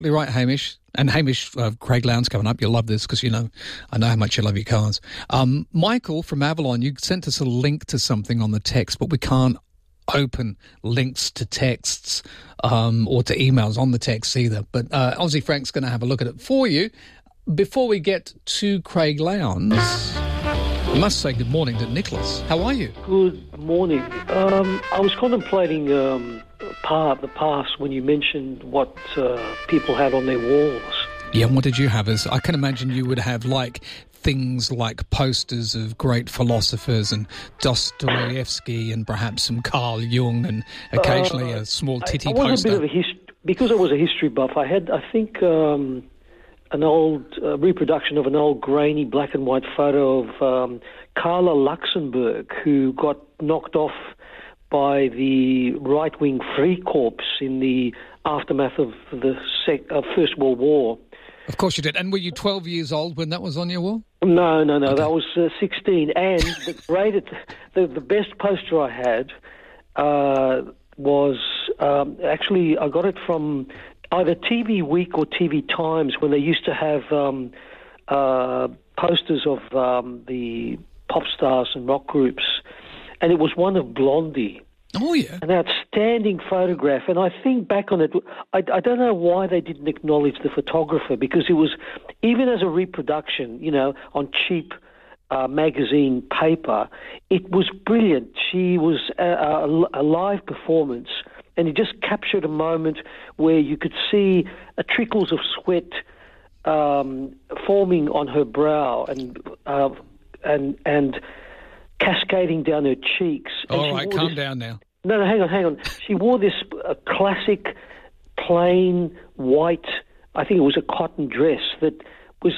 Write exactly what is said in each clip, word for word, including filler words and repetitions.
You're right, Hamish. And Hamish, uh, Craig Lowndes coming up. You'll love this because, you know, I know how much you love your cars. Um, Michael from Avalon, you sent us a link to something on the text, but we can't open links to texts um, or to emails on the text either. But uh, Aussie Frank's going to have a look at it for you. Before we get to Craig Lowndes, I must say good morning to Nicholas. How are you? Good morning. Um, I was contemplating um, part the past when you mentioned what uh, people had on their walls. Yeah, and what did you have? As I can imagine you would have like things like posters of great philosophers and Dostoevsky and perhaps some Carl Jung and occasionally uh, a small titty I, I was poster. A bit of a hist- because I was a history buff, I had, I think, um, an old uh, reproduction of an old grainy black and white photo of um, Carla Luxemburg, who got knocked off by the right-wing Freikorps in the aftermath of the sec- uh, First World War. Of course you did. And were you twelve years old when that was on your wall? No, no, no. Okay. That was uh, sixteen. And the great, the, the best poster I had uh, was um, actually I got it from either T V Week or T V Times when they used to have um, uh, posters of um, the pop stars and rock groups, and it was one of Blondie. Oh, yeah. An outstanding photograph, and I think back on it, I, I don't know why they didn't acknowledge the photographer, because it was, even as a reproduction, you know, on cheap uh, magazine paper, it was brilliant. She was a, a, a live performance, and it just captured a moment where you could see a trickles of sweat um, forming on her brow and uh, and and cascading down her cheeks. All right, calm this, down now. No, no, hang on, hang on. She wore this uh, classic, plain, white, I think it was a cotton dress that was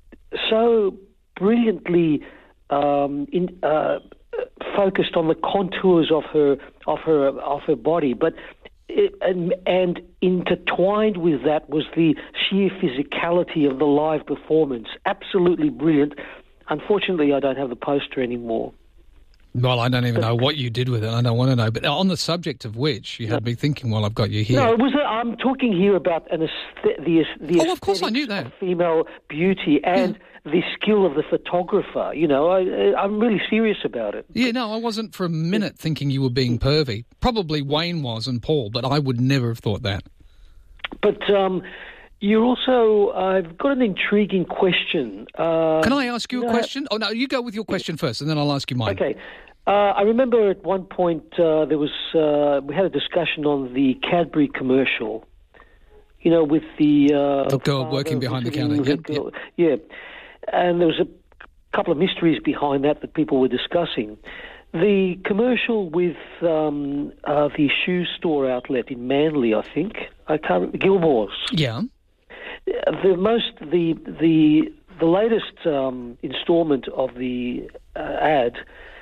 so brilliantly um, in, uh, focused on the contours of her of her of her body, but it, and, and intertwined with that was the sheer physicality of the live performance. Absolutely brilliant. Unfortunately, I don't have the poster anymore. Well, I don't even know what you did with it. I don't want to know. But on the subject of which, you had me thinking while I've got you here. No, it was. A, I'm talking here about an aesthet- the the Oh, of course, I knew that. Of female beauty and yeah. the skill of the photographer. You know, I, I'm really serious about it. Yeah, no, I wasn't for a minute thinking you were being pervy. Probably Wayne was and Paul, but I would never have thought that. But um, you're also. I've got an intriguing question. Uh, Can I ask you a no, question? Oh no, you go with your question first, and then I'll ask you mine. Okay. Uh, I remember at one point uh, there was uh, we had a discussion on the Cadbury commercial, you know, with the uh, the girl working behind the counter. Yep, girl, yep. Yeah, and there was a couple of mysteries behind that that people were discussing. The commercial with um, uh, the shoe store outlet in Manly, I think, I can't remember, Gilmore's. Yeah. The most the the the latest um, instalment of the uh, ad.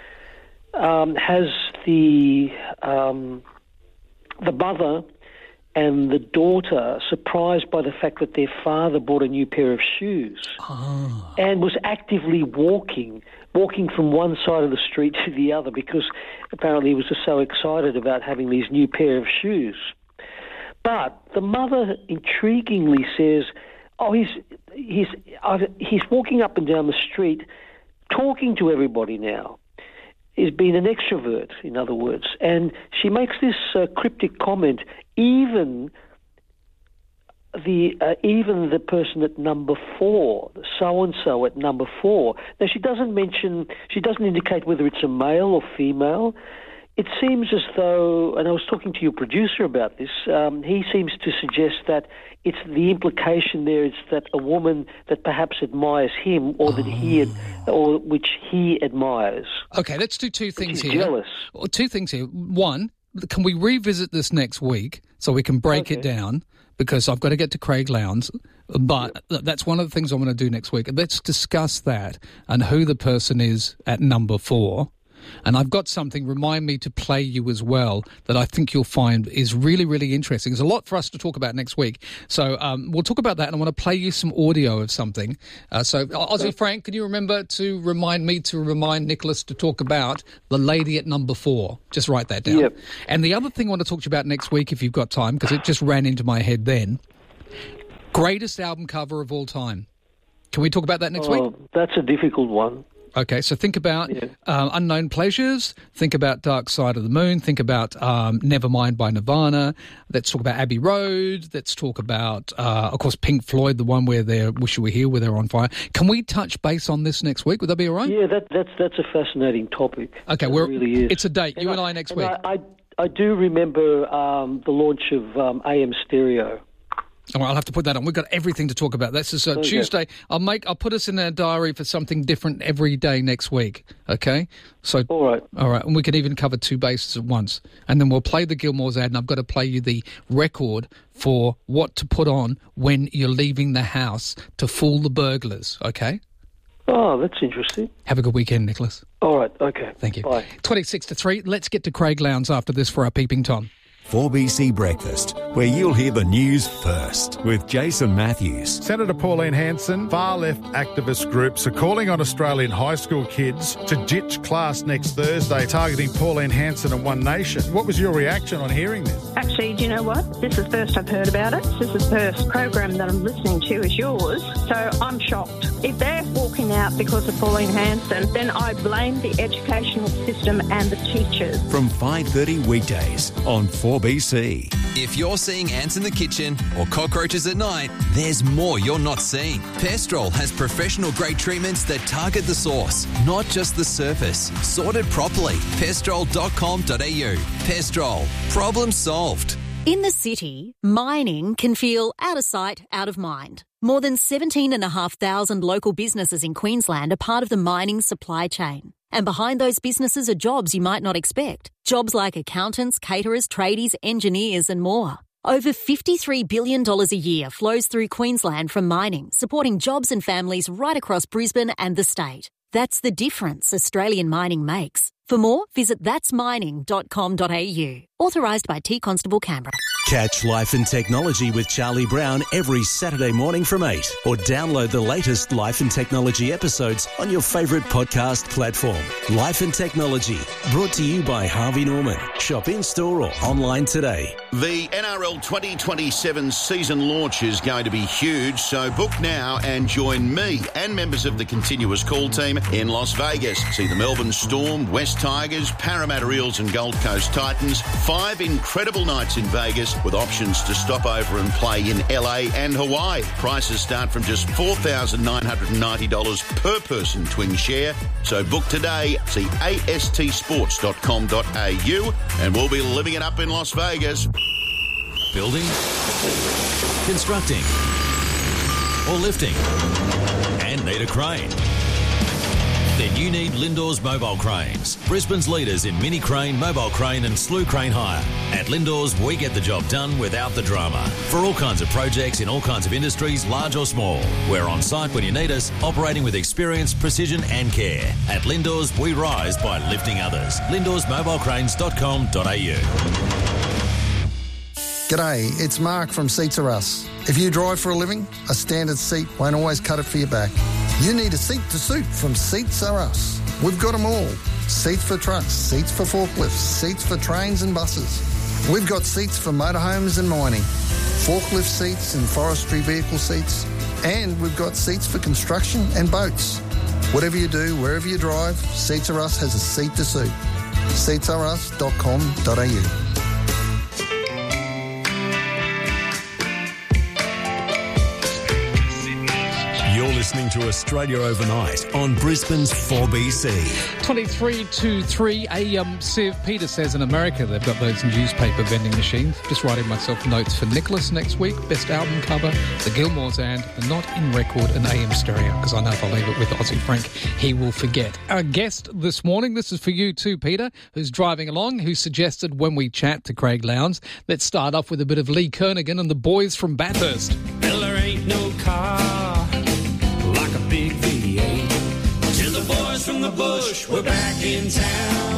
Um, has the um, the mother and the daughter surprised by the fact that their father bought a new pair of shoes oh. and was actively walking, walking from one side of the street to the other because apparently he was just so excited about having these new pair of shoes. But the mother intriguingly says, "Oh, he's he's uh, he's walking up and down the street, talking to everybody now. He's been an extrovert, in other words." And she makes this uh, cryptic comment, even the uh, even the person at number four, so-and-so at number four. Now, she doesn't mention, she doesn't indicate whether it's a male or female. It seems as though, and I was talking to your producer about this, um, he seems to suggest that it's the implication there is that a woman that perhaps admires him or that oh. he, ad- or which he admires. Okay, let's do two things She's here. jealous. Well, two things here. One, can we revisit this next week so we can break okay. it down? Because I've got to get to Craig Lowndes, but yep. that's one of the things I want to do next week. Let's discuss that and who the person is at number four. And I've got something, remind me to play you as well, that I think you'll find is really, really interesting. There's a lot for us to talk about next week. So um, we'll talk about that, and I want to play you some audio of something. Uh, so, Aussie Frank, can you remember to remind me to remind Nicholas to talk about the lady at number four? Just write that down. Yep. And the other thing I want to talk to you about next week, if you've got time, because it just ran into my head then, Greatest album cover of all time. Can we talk about that next oh, week? That's a difficult one. Okay, so think about Yeah. uh, Unknown Pleasures, think about Dark Side of the Moon, think about um, Nevermind by Nirvana, let's talk about Abbey Road, let's talk about, uh, of course, Pink Floyd, the one where they're Wish You Were Here, where they're on fire. Can we touch base on this next week? Would that be all right? Yeah, that, that's that's a fascinating topic. Okay, it we're, really is. it's a date, you and I, next and week. I, I, I do remember um, the launch of um, A M Stereo. Oh, I'll have to put that on. We've got everything to talk about. This is uh, Okay. Tuesday. I'll make. I'll put us in our diary for something different every day next week. Okay. So. All right. All right, and we can even cover two bases at once, and then we'll play the Gilmore's ad. And I've got to play you the record for what to put on when you're leaving the house to fool the burglars. Okay. Oh, that's interesting. Have a good weekend, Nicholas. All right. Okay. Thank you. Bye. Twenty-six to three. Let's get to Craig Lowndes after this for our Peeping Tom. four B C Breakfast, where you'll hear the news first with Jason Matthews. Senator Pauline Hanson, far-left activist groups are calling on Australian high school kids to ditch class next Thursday, targeting Pauline Hanson and One Nation. What was your reaction on hearing this? Actually, do you know what? This is the first I've heard about it. This is the first program that I'm listening to is yours, so I'm shocked. If they're walking out because of Pauline Hanson, then I blame the educational system and the teachers. From five thirty weekdays on four B C. If you're seeing ants in the kitchen or cockroaches at night, there's more you're not seeing. Pestrol has professional-grade treatments that target the source, not just the surface. Sorted properly. pestrol dot com dot a u. Pestrol. Problem solved. In the city, mining can feel out of sight, out of mind. More than seventeen thousand five hundred local businesses in Queensland are part of the mining supply chain. And behind those businesses are jobs you might not expect. Jobs like accountants, caterers, tradies, engineers and more. Over fifty-three billion dollars a year flows through Queensland from mining, supporting jobs and families right across Brisbane and the state. That's the difference Australian mining makes. For more, visit that's mining dot com dot a u. Authorised by T Constable Canberra. Catch Life and Technology with Charlie Brown every Saturday morning from eight, or download the latest Life and Technology episodes on your favourite podcast platform. Life and Technology, brought to you by Harvey Norman. Shop in-store or online today. The N R L twenty twenty-seven season launch is going to be huge, so book now and join me and members of the Continuous Call team in Las Vegas. See the Melbourne Storm, West Tigers, Parramatta Eels and Gold Coast Titans. Five incredible nights in Vegas with options to stop over and play in L A and Hawaii. Prices start from just four thousand nine hundred ninety dollars per person twin share. So book today. See a s t sports dot com dot a u and we'll be living it up in Las Vegas. Building, constructing, or lifting, and need a crane? Then you need Lindor's Mobile Cranes, Brisbane's leaders in mini crane, mobile crane and slew crane hire. At Lindor's, we get the job done without the drama. For all kinds of projects in all kinds of industries, large or small. We're on site when you need us, operating with experience, precision and care. At Lindor's, we rise by lifting others. lindors mobile cranes dot com dot a u. G'day, it's Mark from Seats Are Us. If you drive for a living, a standard seat won't always cut it for your back. You need a seat to suit from Seats Are Us. We've got them all. Seats for trucks, seats for forklifts, seats for trains and buses. We've got seats for motorhomes and mining, forklift seats and forestry vehicle seats, and we've got seats for construction and boats. Whatever you do, wherever you drive, Seats Are Us has a seat to suit. seats are us dot com dot a u. You're listening to Australia Overnight on Brisbane's four B C. twenty-three to three a m. Civ. Peter says in America they've got those newspaper vending machines. Just writing myself notes for Nicholas next week. Best album cover, the Gilmore's and the Not In Record and A M Stereo, because I know if I leave it with Aussie Frank, he will forget. Our guest this morning, this is for you too, Peter, who's driving along, who suggested when we chat to Craig Lowndes, let's start off with a bit of Lee Kernaghan and the Boys from Bathurst. Well, there ain't no car like a big V eight. To the boys from the bush, we're back in town.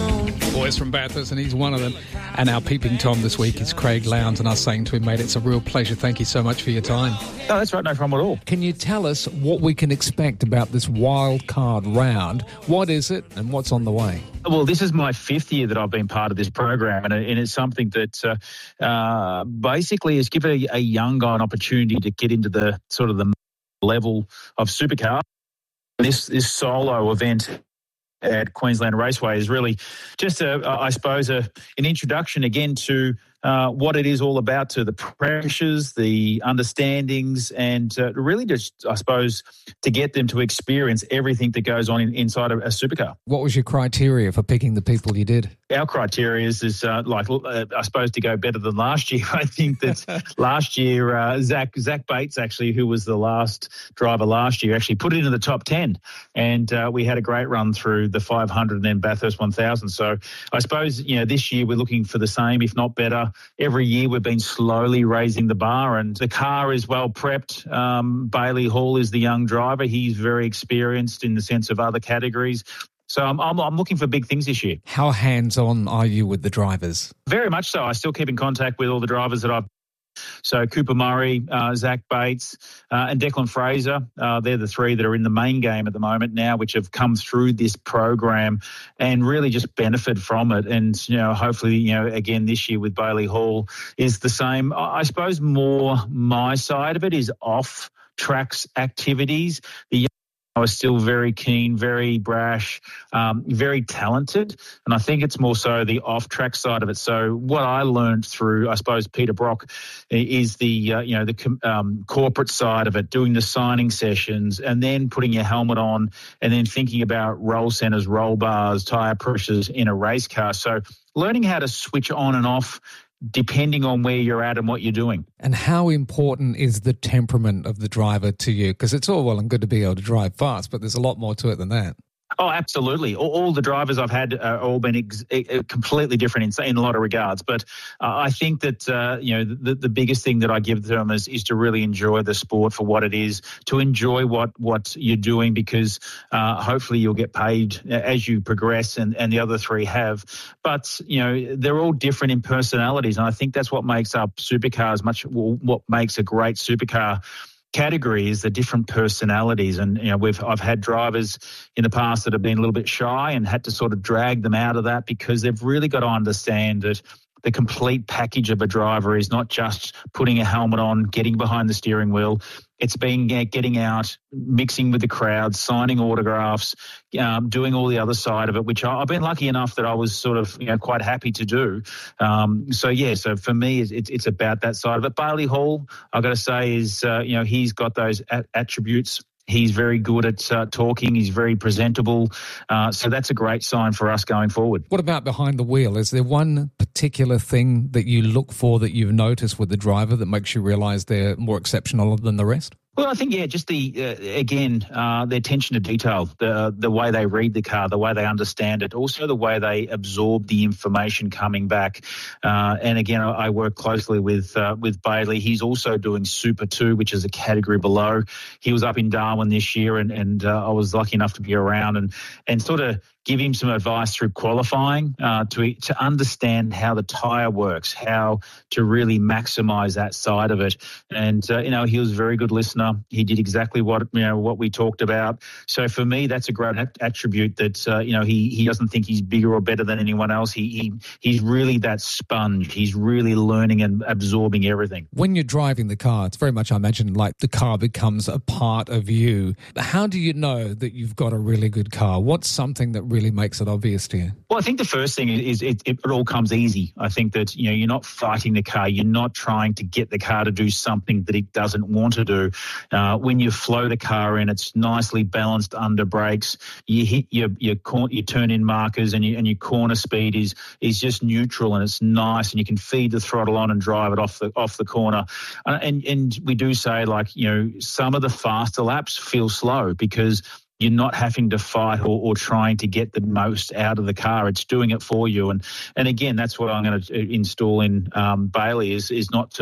boys from Bathurst, and he's one of them. And our peeping Tom this week is Craig Lowndes, and I was saying to him, mate, it's a real pleasure. Thank you so much for your time. No, that's right, no problem at all. Can you tell us what we can expect about this wild card round? What is it, and what's on the way? Well, this is my fifth year that I've been part of this program, and, and it's something that uh, uh, basically has given a, a young guy an opportunity to get into the sort of the level of supercar. This this solo event at Queensland Raceway is really just, a, I suppose, a, an introduction again to uh, what it is all about, to the pressures, the understandings, and uh, really just, I suppose, to get them to experience everything that goes on in, inside of a supercar. What was your criteria for picking the people you did? Our criteria is, is uh, like, uh, I suppose, to go better than last year. I think that last year, uh, Zach Zach Bates, actually, who was the last driver last year, actually put it into the top ten. And uh, we had a great run through the five hundred and then Bathurst one thousand. So I suppose, you know, this year we're looking for the same, if not better. Every year we've been slowly raising the bar, and the car is well prepped. Um, Bailey Hall is the young driver. He's very experienced in the sense of other categories. So I'm, I'm, I'm looking for big things this year. How hands-on are you with the drivers? Very much so. I still keep in contact with all the drivers that I've So Cooper Murray, uh, Zach Bates, uh, and Declan Fraser, uh, they're the three that are in the main game at the moment now, which have come through this program and really just benefit from it. And, you know, hopefully, you know, again this year with Bailey Hall is the same. I suppose more my side of it is off tracks activities. The I was still very keen, very brash, um, very talented. And I think it's more so the off-track side of it. So what I learned through, I suppose, Peter Brock is the, uh, you know, the um, corporate side of it, doing the signing sessions and then putting your helmet on and then thinking about roll centers, roll bars, tyre pressures in a race car. So learning how to switch on and off depending on where you're at and what you're doing. And how important is the temperament of the driver to you? Because it's all well and good to be able to drive fast, but there's a lot more to it than that. Oh, absolutely. All, all the drivers I've had are all been ex- completely different in, in a lot of regards. But uh, I think that, uh, you know, the, the biggest thing that I give them is, is to really enjoy the sport for what it is, to enjoy what, what you're doing, because uh, hopefully you'll get paid as you progress, and, and the other three have. But, you know, they're all different in personalities. And I think that's what makes up supercars much, well, what makes a great supercar category is the different personalities. And, you know, we've I've had drivers in the past that have been a little bit shy and had to sort of drag them out of that, because they've really got to understand that the complete package of a driver is not just putting a helmet on, getting behind the steering wheel. It's being getting out, mixing with the crowd, signing autographs, um, doing all the other side of it, which I've been lucky enough that I was sort of, you know, quite happy to do. Um, so, yeah, so for me, it's, it's about that side of it. Bailey Hall, I've got to say, is, uh, you know, he's got those a- attributes. He's very good at uh, talking. He's very presentable. Uh, so that's a great sign for us going forward. What about behind the wheel? Is there one particular thing that you look for that you've noticed with the driver that makes you realise they're more exceptional than the rest? Well, I think, yeah, just the, uh, again, uh, the attention to detail, the the way they read the car, the way they understand it, also the way they absorb the information coming back. Uh, and again, I, I work closely with uh, with Bailey. He's also doing Super two, which is a category below. He was up in Darwin this year, and, and uh, I was lucky enough to be around and, and sort of give him some advice through qualifying uh, to to understand how the tyre works, how to really maximise that side of it. And, uh, you know, he was a very good listener. He did exactly what, you know, what we talked about. So for me, that's a great attribute that, uh, you know, he, he doesn't think he's bigger or better than anyone else. He, he He's really that sponge. He's really learning and absorbing everything. When you're driving the car, it's very much, I imagine, like the car becomes a part of you. How do you know that you've got a really good car? What's something that really makes it obvious to you? Well, I think the first thing is it, it, it all comes easy. I think that, you know, you're not fighting the car. You're not trying to get the car to do something that it doesn't want to do. Uh, when you flow the car in, it's nicely balanced under brakes. You hit your your, cor- your turn-in markers, and, you, and your corner speed is is just neutral, and it's nice, and you can feed the throttle on and drive it off the off the corner. Uh, and and we do say, like, you know, some of the faster laps feel slow because you're not having to fight or, or trying to get the most out of the car. It's doing it for you. And and again, that's what I'm going to install in um, Bailey is is not to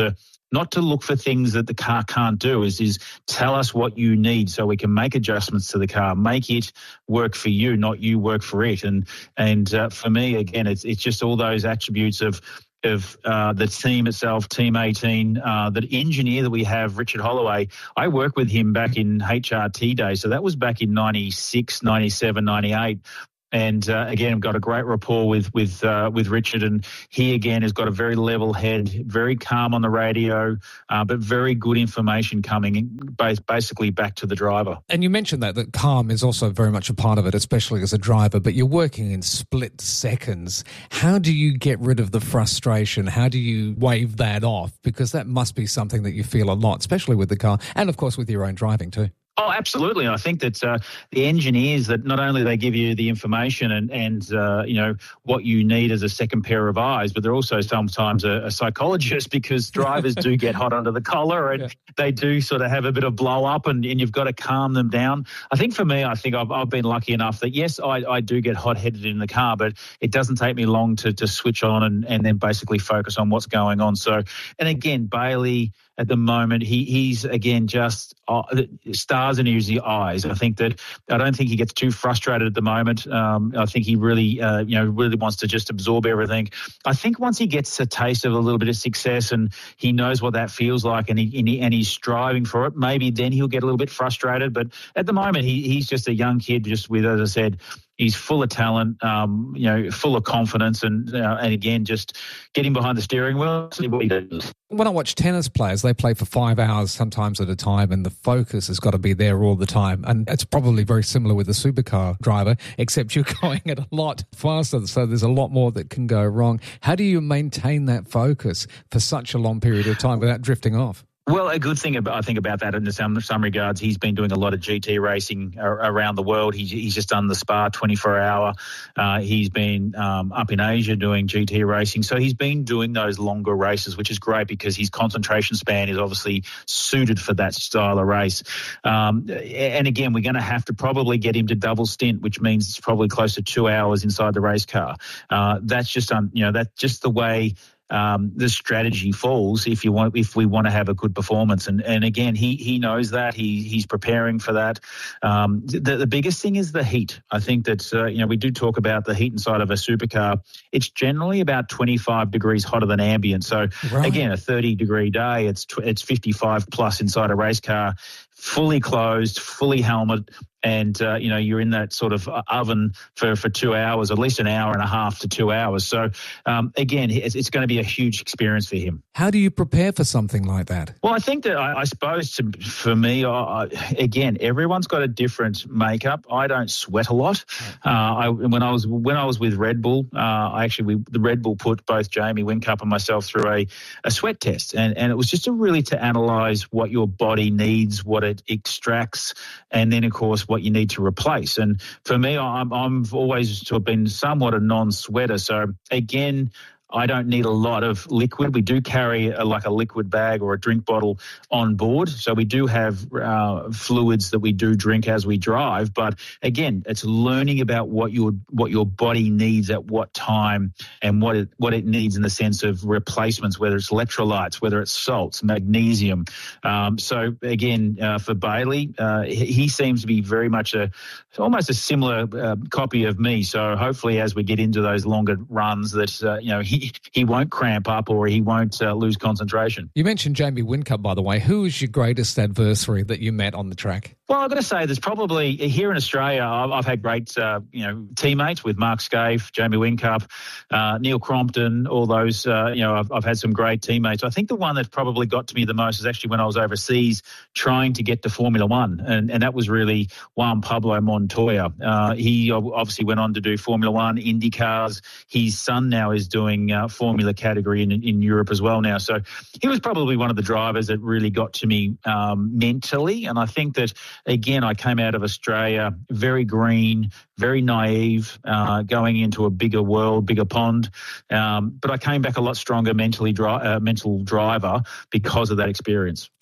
not to look for things that the car can't do, is, is tell us what you need so we can make adjustments to the car, make it work for you, not you work for it. And and uh, for me, again, it's it's just all those attributes of of uh, the team itself, Team eighteen, uh, the engineer that we have, Richard Holloway. I worked with him back in H R T days, so that was back in ninety-six, ninety-seven, ninety-eight. And uh, again, I've got a great rapport with with uh, with Richard, and he again has got a very level head, very calm on the radio, uh, but very good information coming basically back to the driver. And you mentioned that that calm is also very much a part of it, especially as a driver. But you're working in split seconds. How do you get rid of the frustration? How do you wave that off? Because that must be something that you feel a lot, especially with the car, and of course with your own driving too. Oh, absolutely. I think that uh, the engineers, that not only they give you the information and, and uh, you know, what you need as a second pair of eyes, but they're also sometimes a, a psychologist, because drivers do get hot under the collar, and yeah. they do sort of have a bit of blow up, and, and you've got to calm them down. I think for me, I think I've, I've been lucky enough that, yes, I, I do get hot-headed in the car, but it doesn't take me long to, to switch on and, and then basically focus on what's going on. So, and again, Bailey, at the moment, he he's, again, just uh, stars in his eyes. I think that I don't think he gets too frustrated at the moment. Um, I think he really, uh, you know, really wants to just absorb everything. I think once he gets a taste of a little bit of success and he knows what that feels like, and he, and, he, and he's striving for it, maybe then he'll get a little bit frustrated. But at the moment, he, he's just a young kid, just with, as I said, he's full of talent, um, you know, full of confidence, and uh, and again, just getting behind the steering wheel, see what he does. When I watch tennis players, they play for five hours sometimes at a time, and the focus has got to be there all the time. And it's probably very similar with a supercar driver, except you're going at a lot faster, so there's a lot more that can go wrong. How do you maintain that focus for such a long period of time without drifting off? Well, a good thing about, I think about that in some some regards, he's been doing a lot of G T racing around the world. He's, he's just done the Spa twenty-four hour. Uh, he's been um, up in Asia doing G T racing. So he's been doing those longer races, which is great because his concentration span is obviously suited for that style of race. Um, and again, we're going to have to probably get him to double stint, which means it's probably close to two hours inside the race car. Uh, that's just, um, you know, that's just the way Um, the strategy falls if you want, if we want to have a good performance. And, and again, he, he knows that he, he's preparing for that. Um, the, the biggest thing is the heat. I think that, uh, you know, we do talk about the heat inside of a supercar. It's generally about twenty-five degrees hotter than ambient. So right. Again, a thirty degree day, it's, it's fifty-five plus inside a race car, fully closed, fully helmet. And, uh, you know, you're in that sort of oven for, for two hours, at least an hour and a half to two hours. So, um, again, it's, it's going to be a huge experience for him. How do you prepare for something like that? Well, I think that I, I suppose to, for me, I, again, everyone's got a different makeup. I don't sweat a lot. Uh, I, when I was when I was with Red Bull, uh, I actually we, the Red Bull put both Jamie Whincup and myself through a, a sweat test, and, and it was just to really to analyse what your body needs, what it extracts, and then of course what you need to replace. And for me, I'm I've always sort of been somewhat a non-sweater. So again, I don't need a lot of liquid. We do carry a, like a liquid bag or a drink bottle on board. So we do have uh, fluids that we do drink as we drive. But again, it's learning about what your what your body needs at what time and what it what it needs in the sense of replacements, whether it's electrolytes, whether it's salts, magnesium. Um, so again, uh, for Bailey, uh, he, he seems to be very much a almost a similar uh, copy of me. So hopefully, as we get into those longer runs, that uh, you know he. He won't cramp up or he won't uh, lose concentration. You mentioned Jamie Whincup, by the way. Who was your greatest adversary that you met on the track? Well, I've got to say, there's probably, here in Australia, I've, I've had great, uh, you know, teammates with Mark Scaife, Jamie Whincup, uh, Neil Crompton, all those, uh, you know, I've, I've had some great teammates. I think the one that probably got to me the most is actually when I was overseas trying to get to Formula One, and, and that was really Juan Pablo Montoya. Uh, he obviously went on to do Formula One, Indy cars. His son now is doing uh, Formula category in, in Europe as well now. So he was probably one of the drivers that really got to me um, mentally, and I think that, again, I came out of Australia very green, very naive, uh, going into a bigger world, bigger pond. Um, but I came back a lot stronger mentally, dri- uh, mental driver because of that experience.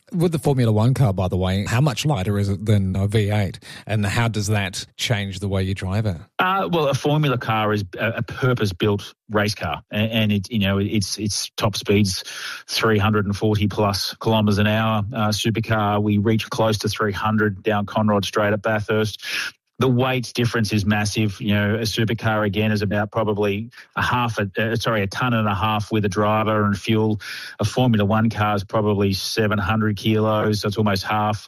With the Formula One car, by the way, how much lighter is it than a V eight? And how does that change the way you drive it? Uh, well, a Formula car is a, a purpose-built race car, and, and it, you know, its its top speeds three hundred forty plus kilometres an hour. Uh, supercar, we reach close to three hundred down Conrod Straight at Bathurst. The weight difference is massive. You know, a supercar again is about probably a half, a, uh, sorry, a ton and a half with a driver and fuel. A Formula One car is probably seven hundred kilos, so it's almost half.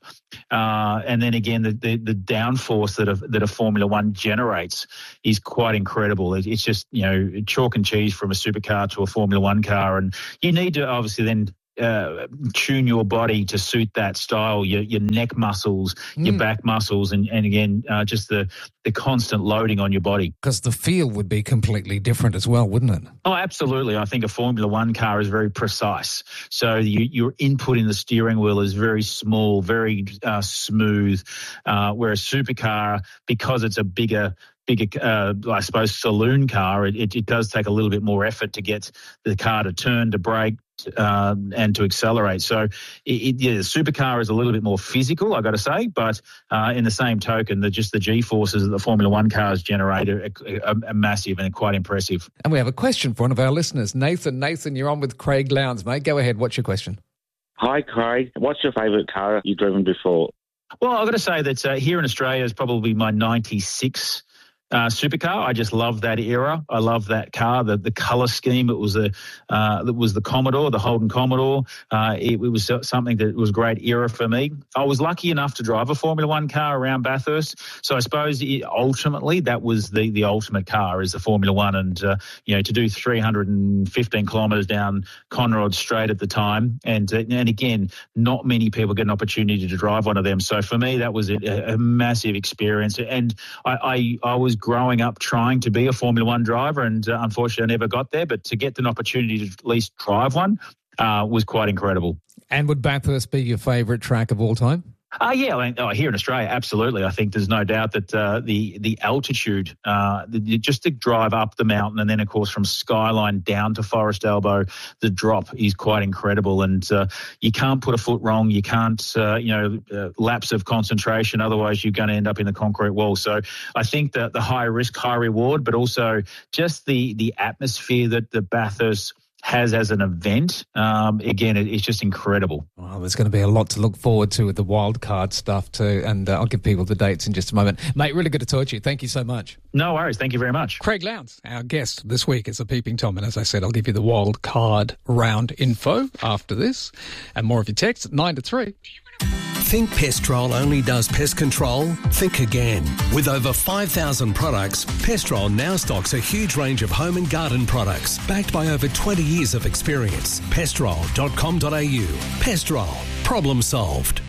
Uh, and then again, the, the, the downforce that a, that a Formula One generates is quite incredible. It, it's just, you know, chalk and cheese from a supercar to a Formula One car. And you need to obviously then Uh, tune your body to suit that style, your, your neck muscles, mm. your back muscles, and, and again, uh, just the, the constant loading on your body. Because the feel would be completely different as well, wouldn't it? Oh, absolutely. I think a Formula One car is very precise. So you, your input in the steering wheel is very small, very uh, smooth, uh, whereas supercar, because it's a bigger bigger, uh, I suppose, saloon car, it, it, it does take a little bit more effort to get the car to turn, to brake, uh, and to accelerate. So, it, it, yeah, the supercar is a little bit more physical, I got to say, but uh, in the same token, the, just the G-forces that the Formula One cars generate are, are, are massive and quite impressive. And we have a question for one of our listeners. Nathan, Nathan, you're on with Craig Lowndes, mate. Go ahead. What's your question? Hi, Craig. What's your favourite car you've driven before? Well, I've got to say that uh, here in Australia is probably my ninety-six Uh, supercar. I just love that era. I love that car, the the colour scheme. It was a, uh, it was the Commodore, the Holden Commodore. Uh, it, it was something that was a great era for me. I was lucky enough to drive a Formula One car around Bathurst, so I suppose it, ultimately that was the the ultimate car, is the Formula One. And uh, you know, to do three hundred fifteen kilometres down Conrod Straight at the time, and uh, and again, not many people get an opportunity to drive one of them. So for me, that was a, a massive experience, and I I, I was growing up trying to be a Formula One driver, and uh, unfortunately I never got there, but to get an opportunity to at least drive one uh, was quite incredible. And would Bathurst be your favourite track of all time? Uh, yeah, I mean, oh, here in Australia, absolutely. I think there's no doubt that uh, the the altitude, uh, the, just to drive up the mountain, and then, of course, from Skyline down to Forest Elbow, the drop is quite incredible. And uh, you can't put a foot wrong. You can't, uh, you know, uh, lapse of concentration. Otherwise, you're going to end up in the concrete wall. So I think that the high risk, high reward, but also just the the atmosphere that the Bathurst has as an event, um, again, it, it's just incredible. Well, there's going to be a lot to look forward to with the wild card stuff too, and uh, I'll give people the dates in just a moment. Mate, really good to talk to you. Thank you so much. No worries. Thank you very much. Craig Lowndes, our guest this week, is a Peeping Tom, and as I said, I'll give you the wild card round info after this, and more of your texts at nine to three. Think Pestrol only does pest control? Think again. With over five thousand products, Pestrol now stocks a huge range of home and garden products, backed by over twenty years of experience. pestrol dot com dot a u. Pestrol. Problem solved.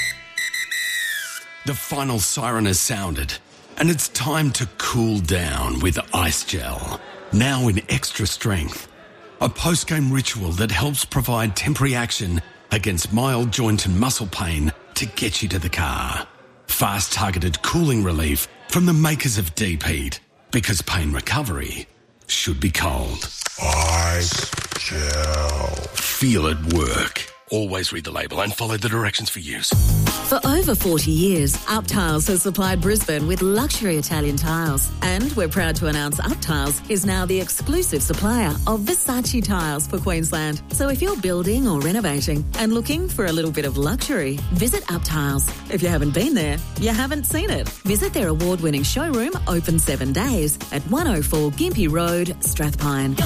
The final siren has sounded, and it's time to cool down with Ice Gel. Now in extra strength. A post-game ritual that helps provide temporary action against mild joint and muscle pain to get you to the car. Fast targeted cooling relief from the makers of Deep Heat, because pain recovery should be cold. Ice Gel. Feel it work. Always read the label and follow the directions for use. For over forty years, Up Tiles has supplied Brisbane with luxury Italian tiles. And we're proud to announce Up Tiles is now the exclusive supplier of Versace tiles for Queensland. So if you're building or renovating and looking for a little bit of luxury, visit Up Tiles. If you haven't been there, you haven't seen it. Visit their award-winning showroom, open seven days, at one oh four Gympie Road, Strathpine.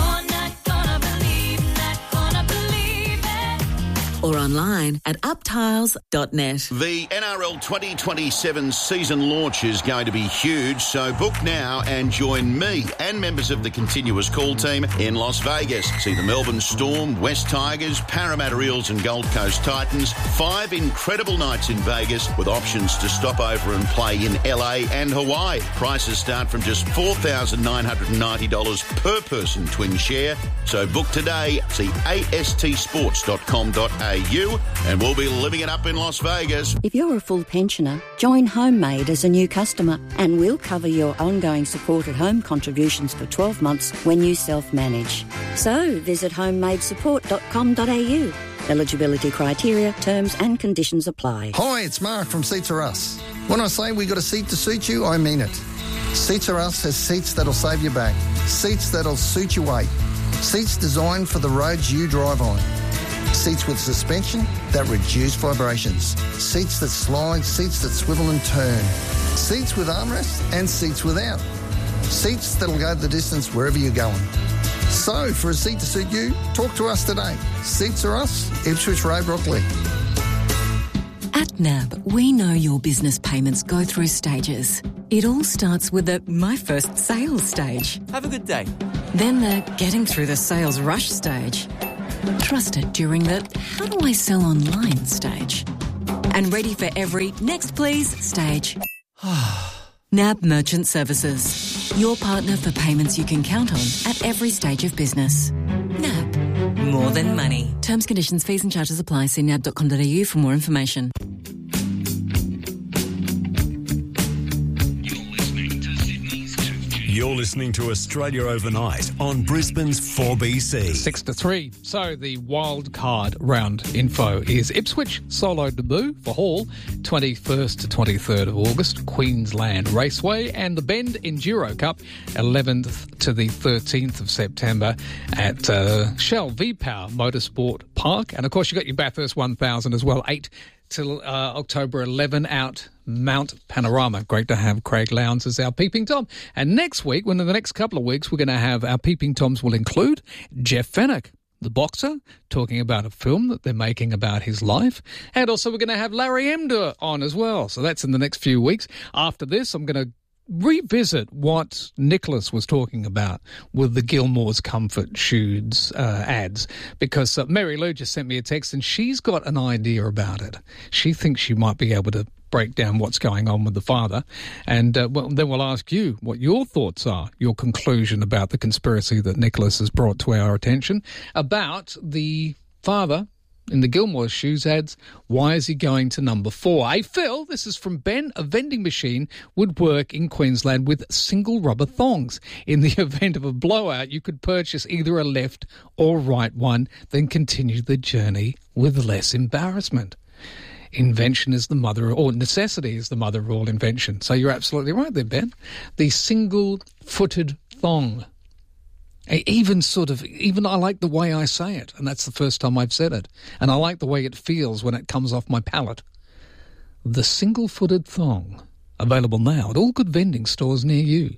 Or online at up tiles dot net. The N R L twenty twenty-seven season launch is going to be huge, so book now and join me and members of the continuous call team in Las Vegas. See the Melbourne Storm, West Tigers, Parramatta Eels and Gold Coast Titans. Five incredible nights in Vegas with options to stop over and play in L A and Hawaii. Prices start from just four thousand nine hundred ninety dollars per person twin share. So book today. See a s t sports dot com dot a u and we'll be living it up in Las Vegas. If you're a full pensioner, join Homemade as a new customer and we'll cover your ongoing support at home contributions for twelve months when you self-manage. So visit homemade support dot com dot a u Eligibility criteria, terms and conditions apply. Hi, it's Mark from Seats Are Us. When I say we got a seat to suit you, I mean it. Seats Are Us has seats that'll save your back, seats that'll suit your weight, seats designed for the roads you drive on, seats with suspension that reduce vibrations, seats that slide, seats that swivel and turn, seats with armrests and seats without, seats that'll go the distance wherever you're going. So, for a seat to suit you, talk to us today. Seats Are Us, Ipswich Road, Brooklyn. At N A B, we know your business payments go through stages. It all starts with the My First Sales stage. Have a good day. Then the Getting Through the Sales Rush stage. Trusted during the How Do I Sell Online stage. And ready for every Next Please stage. N A B Merchant Services. Your partner for payments you can count on at every stage of business. N A B. More than money. Terms, conditions, fees and charges apply. See nab dot com dot a u for more information. You're listening to Australia Overnight on Brisbane's four B C. Six to three. So the wild card round info is Ipswich solo debut for Hall, twenty-first to twenty-third of August, Queensland Raceway, and the Bend Enduro Cup, eleventh to the thirteenth of September at uh, Shell V-Power Motorsport Park. And of course, you've got your Bathurst one thousand as well, eight till uh, October eleventh out Mount Panorama. Great to have Craig Lowndes as our Peeping Tom. And next week, well, in the next couple of weeks, we're going to have our Peeping Toms will include Jeff Fenwick, the boxer, talking about a film that they're making about his life. And also we're going to have Larry Emdur on as well. So that's in the next few weeks. After this, I'm going to revisit what Nicholas was talking about with the Gilmore's Comfort Shoes uh, ads, because uh, Mary Lou just sent me a text and she's got an idea about it. She thinks she might be able to break down what's going on with the father, and uh, well, then we'll ask you what your thoughts are, your conclusion about the conspiracy that Nicholas has brought to our attention about the father in the Gilmore Shoes ads. Why is he going to number four? Hey, Phil, this is from Ben. A vending machine would work in Queensland with single rubber thongs. In the event of a blowout, you could purchase either a left or right one, then continue the journey with less embarrassment. Invention is the mother, or necessity is the mother of all invention. So you're absolutely right there, Ben. The single-footed thong. Even sort of, even I like the way I say it, and that's the first time I've said it. And I like the way it feels when it comes off my palate. The single-footed thong, available now at all good vending stores near you.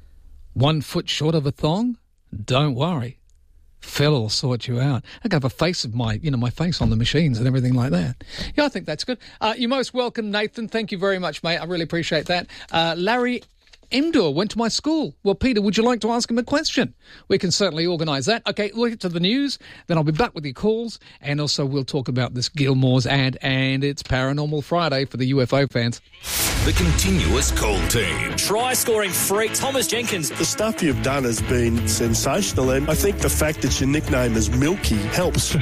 One foot short of a thong? Don't worry. Phil will sort you out. I can have a face of my, you know, my face on the machines and everything like that. Yeah, I think that's good. Uh, you're most welcome, Nathan. Thank you very much, mate. I really appreciate that. Uh, Larry Emdur went to my school. Well, Peter, would you like to ask him a question? We can certainly organise that. Okay, we'll get to the news, then I'll be back with your calls, and also we'll talk about this Gilmore's ad, and it's Paranormal Friday for the U F O fans. The continuous call team. Try-scoring freak Thomas Jenkins. The stuff you've done has been sensational, and I think the fact that your nickname is Milky helps.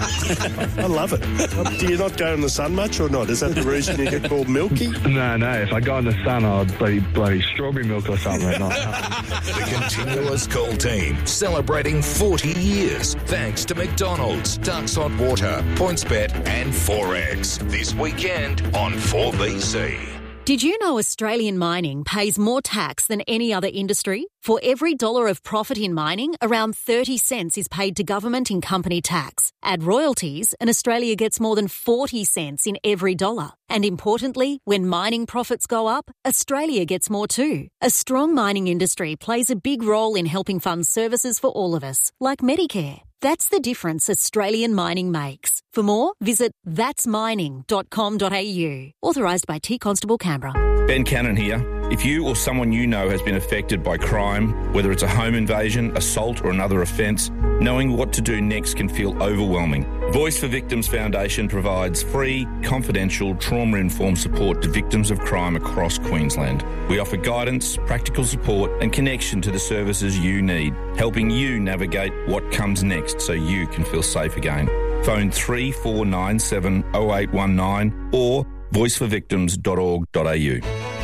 I love it. Do you not go in the sun much or not? Is that the reason you get called Milky? No, no. If I got in the sun, I'd be bloody strawberry milk or something at night. The continuous call team, celebrating forty years. Thanks to McDonald's, Ducks Hot Water, PointsBet and Forex. This weekend on four B C. Did you know Australian mining pays more tax than any other industry? For every dollar of profit in mining, around thirty cents is paid to government in company tax. Add royalties, and Australia gets more than forty cents in every dollar. And importantly, when mining profits go up, Australia gets more too. A strong mining industry plays a big role in helping fund services for all of us, like Medicare. That's the difference Australian mining makes. For more, visit thats mining dot com dot a u. Authorised by T Constable Canberra. Ben Cannon here. If you or someone you know has been affected by crime, whether it's a home invasion, assault or another offence, knowing what to do next can feel overwhelming. Voice for Victims Foundation provides free, confidential, trauma-informed support to victims of crime across Queensland. We offer guidance, practical support and connection to the services you need, helping you navigate what comes next so you can feel safe again. Phone three four nine seven oh eight one nine or voice for victims dot org dot a u.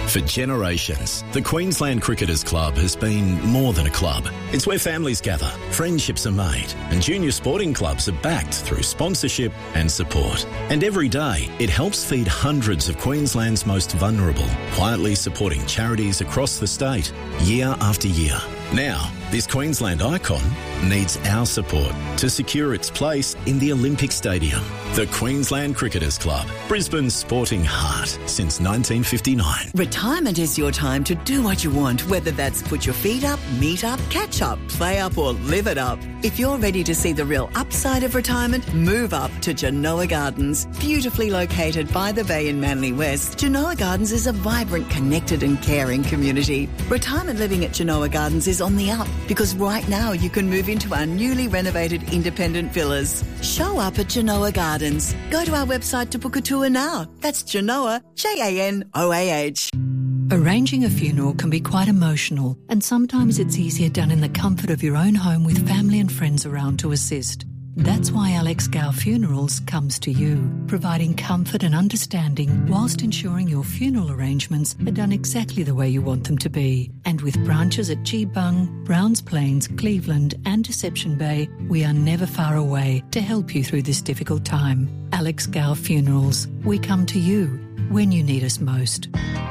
For generations, the Queensland Cricketers Club has been more than a club. It's where families gather, friendships are made, and junior sporting clubs are backed through sponsorship and support. And every day, it helps feed hundreds of Queensland's most vulnerable, quietly supporting charities across the state, year after year. Now, this Queensland icon needs our support to secure its place in the Olympic Stadium. The Queensland Cricketers Club, Brisbane's sporting heart since nineteen fifty-nine. Retirement is your time to do what you want, whether that's put your feet up, meet up, catch up, play up or live it up. If you're ready to see the real upside of retirement, move up to Genoa Gardens. Beautifully located by the bay in Manly West, Genoa Gardens is a vibrant, connected and caring community. Retirement living at Genoa Gardens is on the up because right now you can move into our newly renovated independent villas. Show up at Genoa Gardens. Go to our website to book a tour now. That's Genoa, J A N O A H. Arranging a funeral can be quite emotional, and sometimes it's easier done in the comfort of your own home with family and friends around to assist. That's why Alex Gow Funerals comes to you, providing comfort and understanding whilst ensuring your funeral arrangements are done exactly the way you want them to be. And with branches at Geebung, Browns Plains, Cleveland and Deception Bay, we are never far away to help you through this difficult time. Alex Gow Funerals, we come to you when you need us most.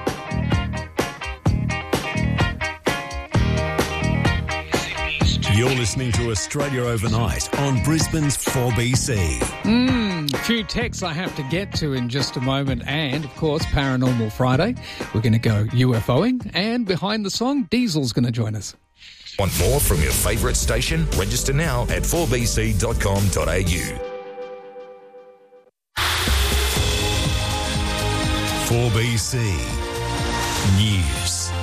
You're listening to Australia Overnight on Brisbane's four B C. Mm, a few texts I have to get to in just a moment, and of course Paranormal Friday. We're going to go UFOing, and behind the song, Diesel's going to join us. Want more from your favourite station? Register now at four b c dot com dot a u. four B C News.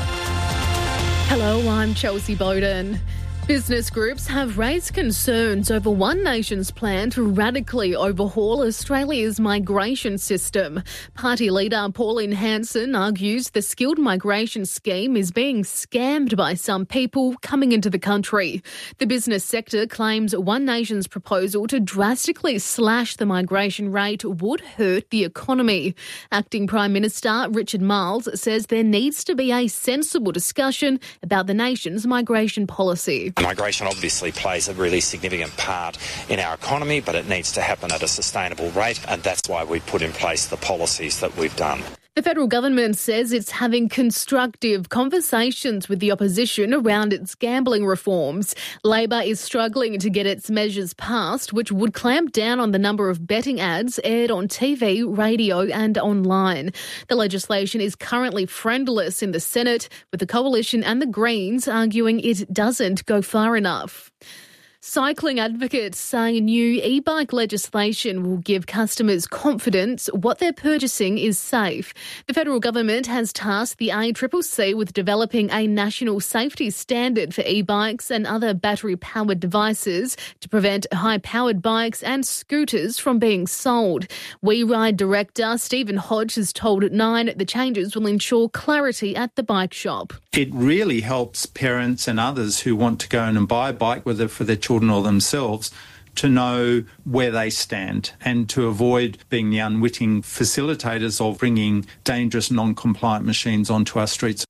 Hello, I'm Chelsea Bowden. Business groups have raised concerns over One Nation's plan to radically overhaul Australia's migration system. Party leader Pauline Hanson argues the skilled migration scheme is being scammed by some people coming into the country. The business sector claims One Nation's proposal to drastically slash the migration rate would hurt the economy. Acting Prime Minister Richard Marles says there needs to be a sensible discussion about the nation's migration policy. Migration obviously plays a really significant part in our economy, but it needs to happen at a sustainable rate, and that's why we put in place the policies that we've done. The federal government says it's having constructive conversations with the opposition around its gambling reforms. Labor is struggling to get its measures passed, which would clamp down on the number of betting ads aired on T V, radio and online. The legislation is currently friendless in the Senate, with the Coalition and the Greens arguing it doesn't go far enough. Cycling advocates say new e-bike legislation will give customers confidence what they're purchasing is safe. The federal government has tasked the A C C C with developing a national safety standard for e-bikes and other battery-powered devices to prevent high-powered bikes and scooters from being sold. WeRide director Stephen Hodge has told Nine the changes will ensure clarity at the bike shop. It really helps parents and others who want to go in and buy a bike, whether for their children or themselves, to know where they stand and to avoid being the unwitting facilitators of bringing dangerous non-compliant machines onto our streets.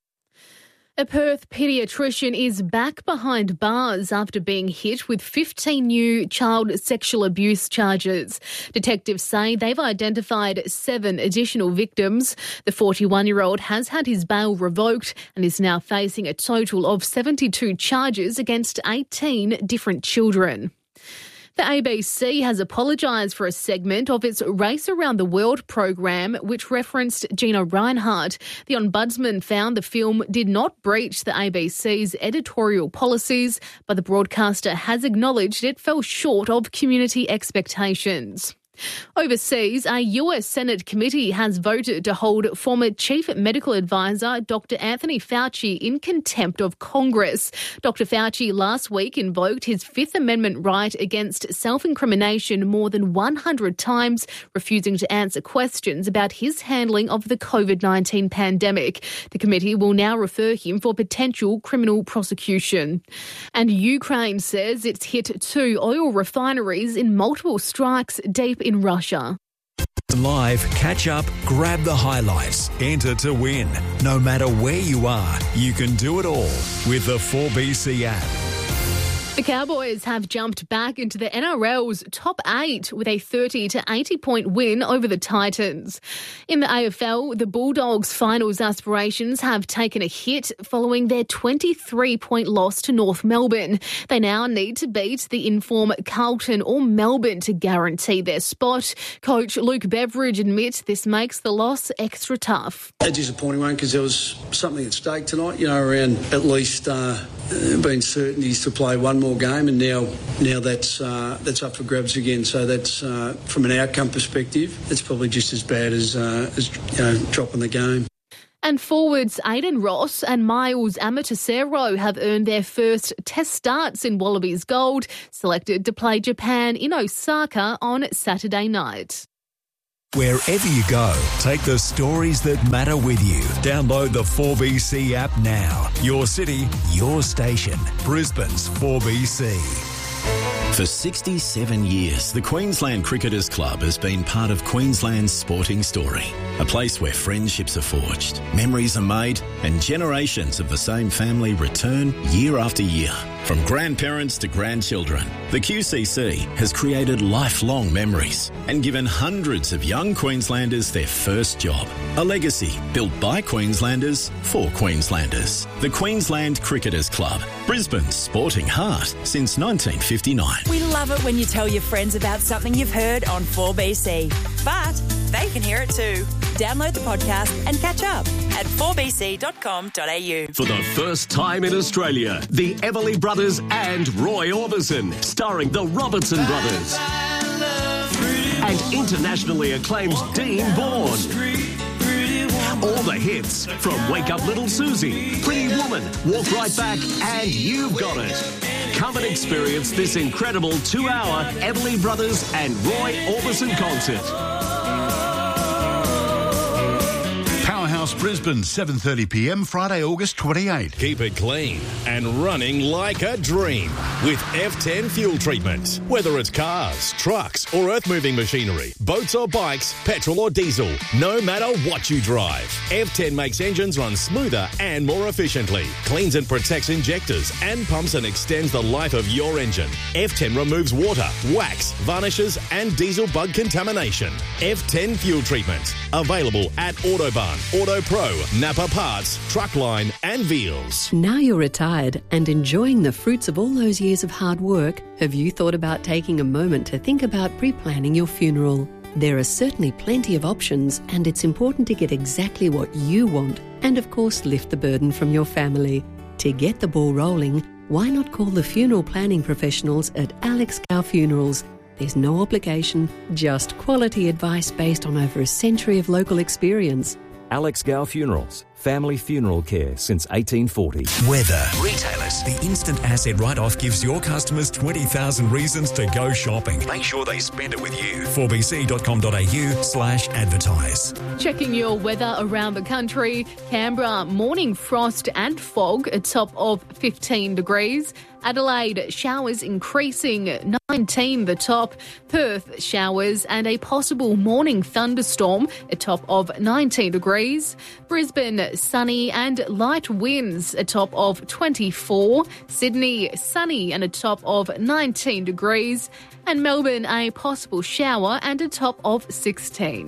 A Perth paediatrician is back behind bars after being hit with fifteen new child sexual abuse charges. Detectives say they've identified seven additional victims. The forty-one-year-old has had his bail revoked and is now facing a total of seventy-two charges against eighteen different children. The A B C has apologised for a segment of its Race Around the World program which referenced Gina Rinehart. The Ombudsman found the film did not breach the A B C's editorial policies, but the broadcaster has acknowledged it fell short of community expectations. Overseas, a U S Senate committee has voted to hold former Chief Medical Advisor Doctor Anthony Fauci in contempt of Congress. Doctor Fauci last week invoked his Fifth Amendment right against self-incrimination more than one hundred times, refusing to answer questions about his handling of the COVID nineteen pandemic. The committee will now refer him for potential criminal prosecution. And Ukraine says it's hit two oil refineries in multiple strikes deep in Russia. Live, catch up, grab the highlights, enter to win. No matter where you are, you can do it all with the four B C app. The Cowboys have jumped back into the N R L's top eight with a thirty to eighty point win over the Titans. In the A F L, the Bulldogs' finals aspirations have taken a hit following their twenty-three point loss to North Melbourne. They now need to beat the in-form Carlton or Melbourne to guarantee their spot. Coach Luke Beveridge admits this makes the loss extra tough. A disappointing one because there was something at stake tonight, you know, around at least uh, being certainties to play one more game, and now now that's uh, that's up for grabs again. So that's uh, from an outcome perspective, it's probably just as bad as uh, as you know, dropping the game. And forwards Aidan Ross and Miles Amatosero have earned their first test starts in Wallabies Gold, selected to play Japan in Osaka on Saturday night. Wherever you go, take the stories that matter with you. Download the four B C app now. Your city, your station. Brisbane's four B C. For sixty-seven years, the Queensland Cricketers Club has been part of Queensland's sporting story. A place where friendships are forged, memories are made, and generations of the same family return year after year. From grandparents to grandchildren, the Q C C has created lifelong memories and given hundreds of young Queenslanders their first job. A legacy built by Queenslanders for Queenslanders. The Queensland Cricketers Club, Brisbane's sporting heart since nineteen fifty-nine. We love it when you tell your friends about something you've heard on four B C, but they can hear it too. Download the podcast and catch up at four b c dot com dot a u. For the first time in Australia, the Everly Brothers and Roy Orbison, starring the Robertson Brothers. And internationally acclaimed Dean Bourne. All the hits from Wake Up Little Susie, Pretty Woman, Walk Right Back, and You've Got It. Come and experience this incredible two-hour Everly Brothers and Roy Orbison concert. Powerhouse Brisbane, seven thirty p m, Friday, August twenty-eighth. Keep it clean and running like a dream with F ten fuel treatment. Whether it's cars, trucks or earth-moving machinery, boats or bikes, petrol or diesel, no matter what you drive, F ten makes engines run smoother and more efficiently, cleans and protects injectors and pumps and extends the life of your engine. F ten removes water, wax, varnishes and diesel bug contamination. F ten fuel treatment. Available at Autobahn, Auto Pro, Napa Parts, Truckline and Veals. Now you're retired and enjoying the fruits of all those years of hard work, have you thought about taking a moment to think about pre-planning your funeral? There are certainly plenty of options, and it's important to get exactly what you want and, of course, lift the burden from your family. To get the ball rolling, why not call the funeral planning professionals at Alex Gow Funerals? There's no obligation, just quality advice based on over a century of local experience. Alex Gow Funerals, family funeral care since eighteen forty. Weather. Retailers. The instant asset write-off gives your customers twenty thousand reasons to go shopping. Make sure they spend it with you. four b c dot com dot a u slash advertise. Checking your weather around the country. Canberra, morning frost and fog, a top of fifteen degrees. Adelaide, showers increasing, nineteen the top. Perth, showers and a possible morning thunderstorm, a top of nineteen degrees. Brisbane, sunny and light winds, a top of twenty-four. Sydney, sunny and a top of nineteen degrees. And Melbourne, a possible shower and a top of sixteen.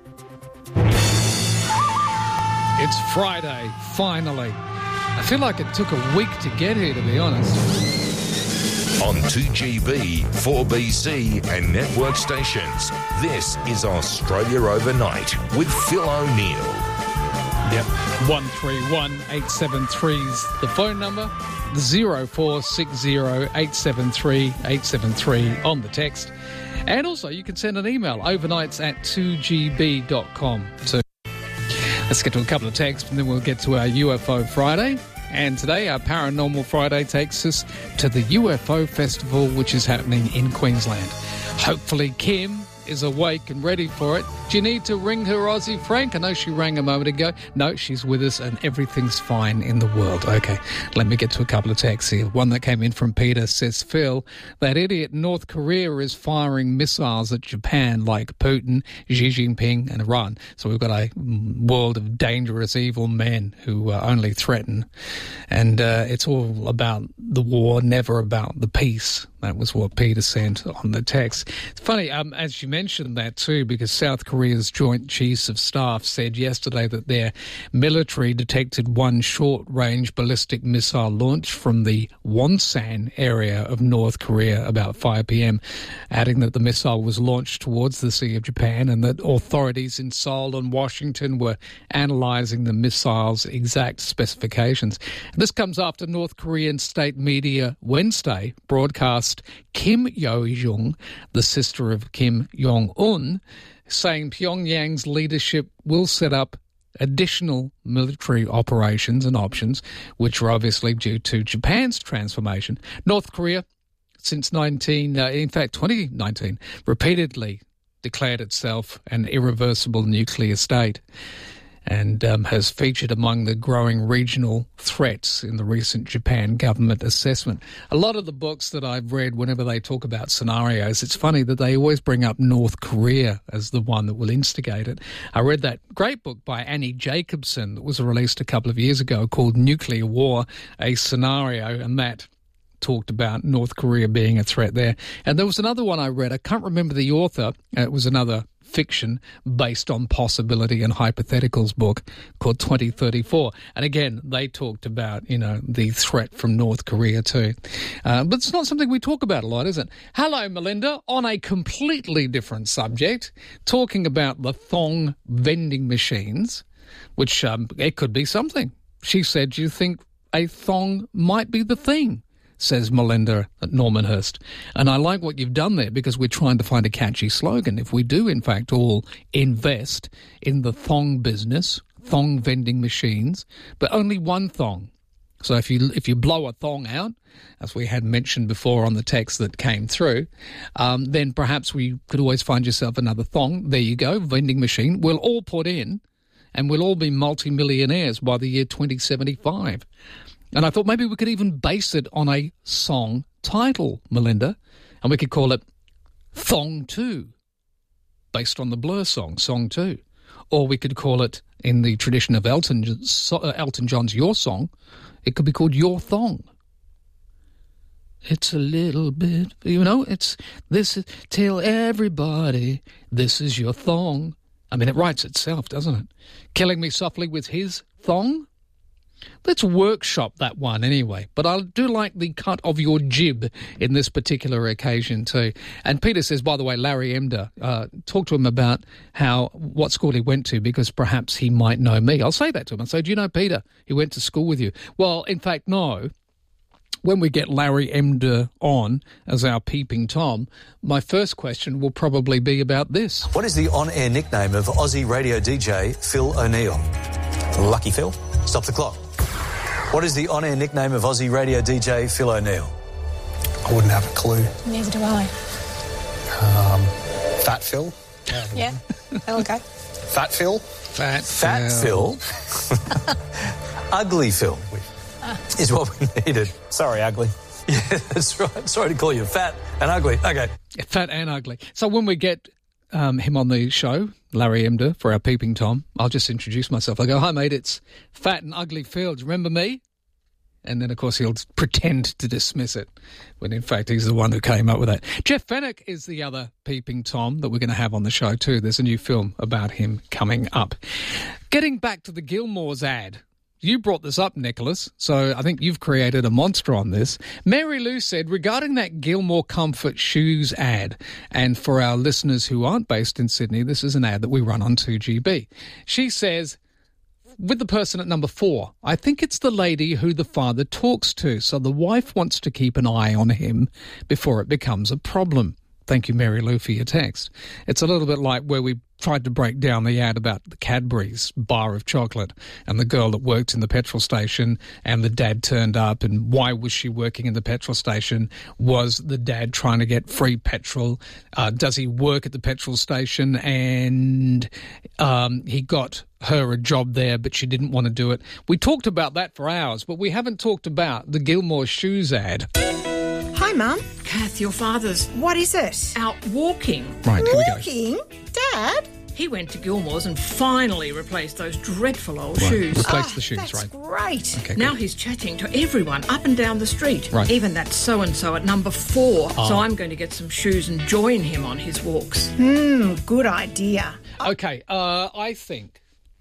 It's Friday, finally. I feel like it took a week to get here, to be honest. On two G B, four B C and network stations, this is Australia Overnight with Phil O'Neill. Yep, one three one eight seven three is the phone number, zero four six zero eight seven three eight seven three on the text. And also you can send an email, overnights at two g b dot com too. Let's get to a couple of texts and then we'll get to our U F O Friday. And today, our Paranormal Friday takes us to the U F O Festival, which is happening in Queensland. Hopefully, Kim is awake and ready for it. Do you need to ring her, Aussie Frank? I know she rang a moment ago. No, she's with us and everything's fine in the world. Okay, let me get to a couple of texts here. One that came in from Peter says, Phil, that idiot North Korea is firing missiles at Japan like Putin, Xi Jinping and Iran. So we've got a world of dangerous, evil men who uh, only threaten. And uh, it's all about the war, never about the peace. That was what Peter sent on the text. It's funny, um, as you mentioned that too, because South Korea's Joint Chiefs of Staff said yesterday that their military detected one short-range ballistic missile launch from the Wonsan area of North Korea about five p.m, adding that the missile was launched towards the Sea of Japan and that authorities in Seoul and Washington were analysing the missile's exact specifications. And this comes after North Korean state media Wednesday broadcast Kim Yo-jong, the sister of Kim Jong-un, saying Pyongyang's leadership will set up additional military operations and options, which are obviously due to Japan's transformation. North Korea, since nineteen, uh, in fact twenty nineteen, repeatedly declared itself an irreversible nuclear state, and um, has featured among the growing regional threats in the recent Japan government assessment. A lot of the books that I've read, whenever they talk about scenarios, it's funny that they always bring up North Korea as the one that will instigate it. I read that great book by Annie Jacobson that was released a couple of years ago called Nuclear War, a Scenario, and that talked about North Korea being a threat there. And there was another one I read, I can't remember the author, it was another fiction based on possibility and hypotheticals book called twenty thirty-four. And again, they talked about, you know, the threat from North Korea too. Uh, but it's not something we talk about a lot, is it? Hello, Melinda, on a completely different subject, talking about the thong vending machines, which um, it could be something. She said, do you think a thong might be the thing? Says Melinda at Normanhurst. And I like what you've done there because we're trying to find a catchy slogan. If we do, in fact, all invest in the thong business, thong vending machines, but only one thong. So if you if you blow a thong out, as we had mentioned before on the text that came through, um, then perhaps we could always find yourself another thong. There you go, vending machine. We'll all put in and we'll all be multimillionaires by the year twenty seventy-five. And I thought maybe we could even base it on a song title, Melinda, and we could call it Thong two, based on the Blur song, Song two. Or we could call it, in the tradition of Elton, Elton John's Your Song, it could be called Your Thong. It's a little bit, you know, it's, this is, tell everybody, this is your thong. I mean, it writes itself, doesn't it? Killing me softly with his thong? Let's workshop that one anyway. But I do like the cut of your jib in this particular occasion too. And Peter says, by the way, Larry Emder, uh, talk to him about how what school he went to because perhaps he might know me. I'll say that to him. I'll say, do you know Peter? He went to school with you. Well, in fact, no. When we get Larry Emder on as our peeping Tom, my first question will probably be about this. What is the on-air nickname of Aussie radio D J Phil O'Neill? Lucky Phil. Stop the clock. What is the on-air nickname of Aussie radio D J Phil O'Neill? I wouldn't have a clue. Neither do I. Um, Fat Phil? Yeah, okay. Fat Phil? Fat, Fat Phil. Phil. Ugly Phil ah. is what we needed. Sorry, ugly. Yeah, that's right. Sorry to call you fat and ugly. Okay. Fat and ugly. So when we get um, him on the show, Larry Emder, for our peeping Tom, I'll just introduce myself. I go, hi, mate, it's Fat and Ugly Phil. Do you remember me? And then, of course, he'll pretend to dismiss it when, in fact, he's the one who came up with that. Jeff Fennick is the other peeping Tom that we're going to have on the show too. There's a new film about him coming up. Getting back to the Gilmore's ad. You brought this up, Nicholas, so I think you've created a monster on this. Mary Lou said, regarding that Gilmore Comfort Shoes ad, and for our listeners who aren't based in Sydney, this is an ad that we run on two G B. She says, with the person at number four, I think it's the lady who the father talks to, so the wife wants to keep an eye on him before it becomes a problem. Thank you, Mary Lou, for your text. It's a little bit like where we tried to break down the ad about the Cadbury's bar of chocolate and the girl that worked in the petrol station and the dad turned up, and why was she working in the petrol station? Was the dad trying to get free petrol? Uh, does he work at the petrol station and um, he got her a job there but she didn't want to do it? We talked about that for hours, but we haven't talked about the Gilmore Shoes ad. Hi, Mum. Kath, your father's... What is it? Out walking. Right, here we go. Walking? Dad? He went to Gilmore's and finally replaced those dreadful old Right, shoes. replace the Oh, shoes, that's right. great. Okay, now good. he's chatting to everyone up and down the street. Right. Even that so-and-so at number four. Oh. So I'm going to get some shoes and join him on his walks. Hmm, good idea. Okay, uh, I think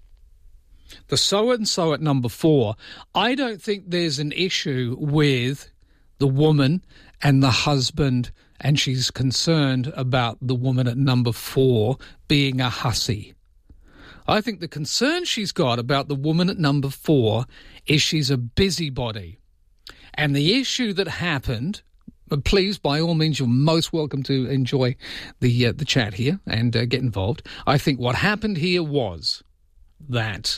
the so-and-so at number four, I don't think there's an issue with the woman and the husband, and she's concerned about the woman at number four being a hussy. I think the concern she's got about the woman at number four is she's a busybody. And the issue that happened, but please, by all means, you're most welcome to enjoy the uh, the chat here and uh, get involved. I think what happened here was that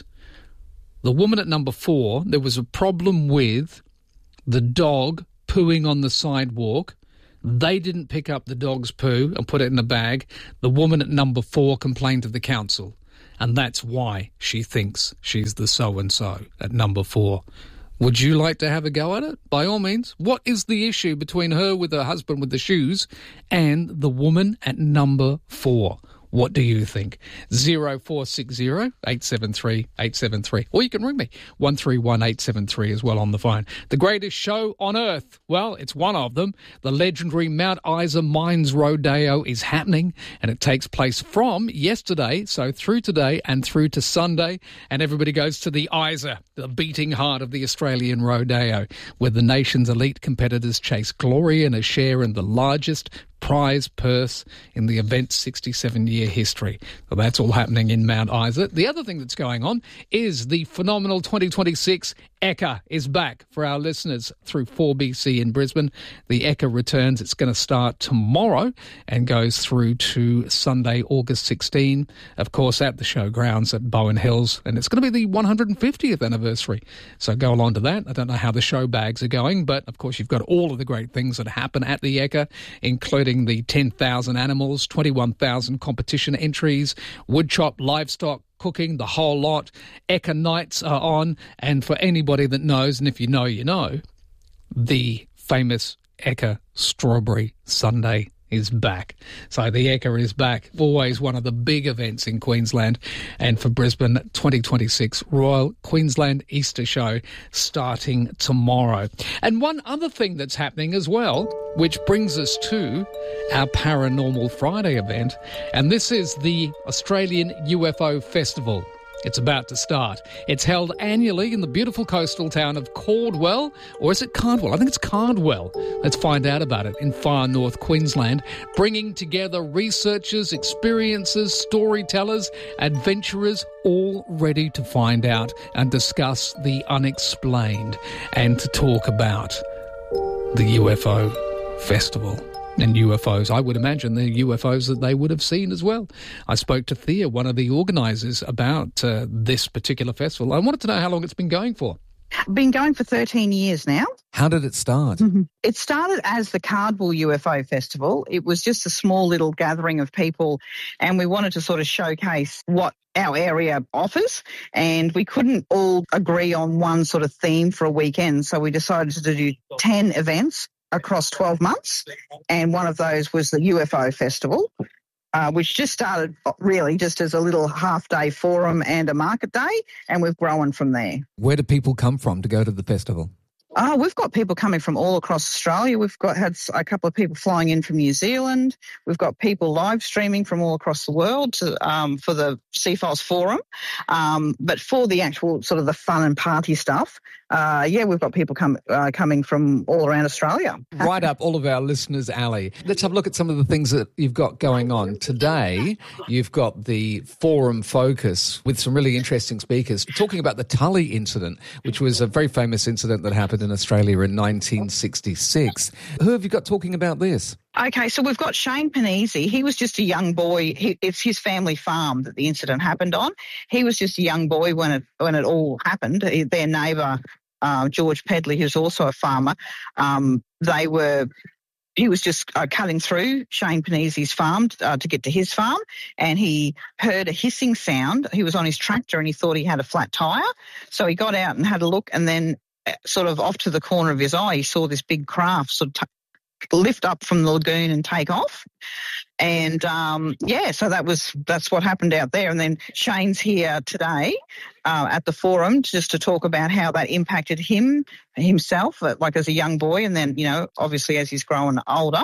the woman at number four, there was a problem with the dog pooing on the sidewalk. They didn't pick up the dog's poo and put it in a bag. The woman at number four complained to the council, and that's why she thinks she's the so-and-so at number four. Would you like to have a go at it? By all means. What is the issue between her with her husband with the shoes and the woman at number four? What do you think? zero four six zero, eight seven three, eight seven three. Or you can ring me, one three one, eight seven three as well on the phone. The greatest show on earth. Well, it's one of them. The legendary Mount Isa Mines Rodeo is happening, and it takes place from yesterday, so through today and through to Sunday. And everybody goes to the Isa, the beating heart of the Australian Rodeo, where the nation's elite competitors chase glory and a share in the largest prize purse in the event's sixty-seven year history. So that's all happening in Mount Isa. The other thing that's going on is the phenomenal twenty twenty-six Ekka is back for our listeners through four B C in Brisbane. The Ekka returns. It's going to start tomorrow and goes through to Sunday, August sixteenth, of course, at the showgrounds at Bowen Hills. And it's going to be the one hundred fiftieth anniversary. So go along to that. I don't know how the show bags are going, but of course you've got all of the great things that happen at the Ekka, including the ten thousand animals, twenty-one thousand competition entries, woodchop, livestock, cooking, the whole lot. Ekka nights are on, and for anybody that knows, and if you know, you know, the famous Ekka Strawberry Sundae is back. So the Ekka is back. Always one of the big events in Queensland. And for Brisbane, twenty twenty-six Royal Queensland Easter Show starting tomorrow. And one other thing that's happening as well, which brings us to our Paranormal Friday event, and this is the Australian U F O Festival. It's about to start. It's held annually in the beautiful coastal town of Caldwell, or is it Cardwell? I think it's Cardwell. Let's find out about it in far north Queensland, bringing together researchers, experiencers, storytellers, adventurers, all ready to find out and discuss the unexplained and to talk about the U F O Festival. And U F Os, I would imagine the U F Os that they would have seen as well. I spoke to Thea, one of the organisers, about uh, this particular festival. I wanted to know how long it's been going for. Been going for thirteen years now. How did it start? Mm-hmm. It started as the Cardwell U F O Festival. It was just a small little gathering of people, and we wanted to sort of showcase what our area offers, and we couldn't all agree on one sort of theme for a weekend, so we decided to do ten events across twelve months, and one of those was the U F O Festival, uh, which just started really just as a little half-day forum and a market day, and we've grown from there. Where do people come from to go to the festival? Oh, we've got people coming from all across Australia. We've got had a couple of people flying in from New Zealand. We've got people live streaming from all across the world to, um, for the C F O S Forum. Um, but for the actual sort of the fun and party stuff, uh, yeah, we've got people come, uh, coming from all around Australia. Right up all of our listeners' alley. Let's have a look at some of the things that you've got going on. Today, you've got the forum focus with some really interesting speakers talking about the Tully incident, which was a very famous incident that happened in Australia in nineteen sixty-six. Who have you got talking about this? Okay, so we've got Shane Panizzi. He was just a young boy. He, it's his family farm that the incident happened on. He was just a young boy when it when it all happened. Their neighbour, uh, George Pedley, who's also a farmer, um, they were. He was just uh, cutting through Shane Panizzi's farm uh, to get to his farm, and he heard a hissing sound. He was on his tractor and he thought he had a flat tyre. So he got out and had a look, and then uh, sort of off to the corner of his eye, he saw this big craft sort of t- lift up from the lagoon and take off. And, um, yeah, so that was that's what happened out there. And then Shane's here today uh, at the forum just to talk about how that impacted him, himself, like as a young boy, and then, you know, obviously as he's growing older,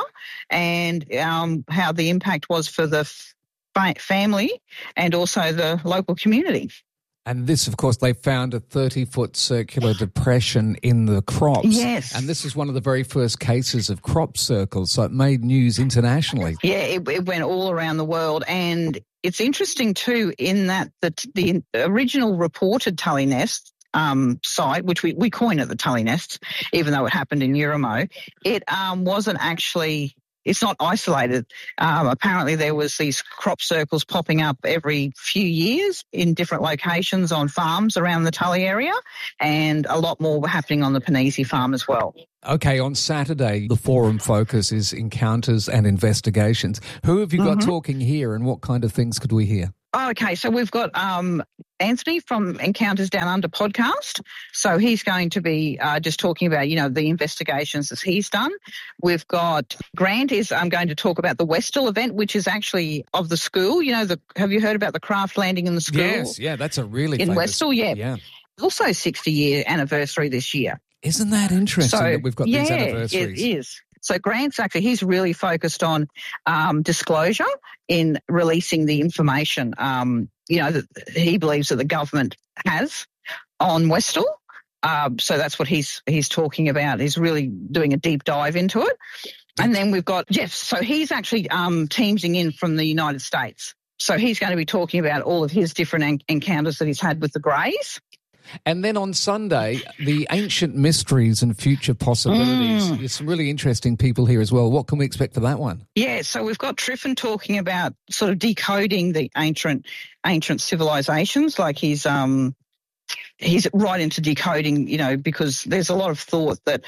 and um, how the impact was for the f- family and also the local community. And this, of course, they found a thirty-foot circular depression in the crops. Yes. And this is one of the very first cases of crop circles, so it made news internationally. Yeah, it, it went all around the world. And it's interesting, too, in that the, the original reported Tully Nest um, site, which we, we coin it the Tully Nests, even though it happened in Euramo, it um, wasn't actually... It's not isolated. Um, apparently there was these crop circles popping up every few years in different locations on farms around the Tully area, and a lot more were happening on the Panizzi farm as well. Okay, on Saturday, the forum focus is encounters and investigations. Who have you got mm-hmm. talking here, and what kind of things could we hear? Oh, okay, so we've got um, Anthony from Encounters Down Under podcast. So he's going to be uh, just talking about, you know, the investigations that he's done. We've got Grant is um, going to talk about the Westall event, which is actually of the school. You know, the, have you heard about the craft landing in the school? Yes, yeah, that's a really in famous, Westall, yeah. yeah. Also sixty-year anniversary this year. Isn't that interesting so, that we've got yeah, these anniversaries? It is. So Grant's actually, he's really focused on um, disclosure in releasing the information, um, you know, that he believes that the government has on Westall. Um, so that's what he's he's talking about. He's really doing a deep dive into it. And then we've got Jeff. So he's actually um, teamsing in from the United States. So he's going to be talking about all of his different en- encounters that he's had with the Greys. And then on Sunday, the ancient mysteries and future possibilities. Mm. There's some really interesting people here as well. What can we expect for that one? Yeah, so we've got Triffin talking about sort of decoding the ancient ancient civilizations. Like he's um he's right into decoding, you know, because there's a lot of thought that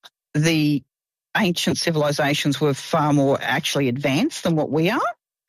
the ancient civilizations were far more actually advanced than what we are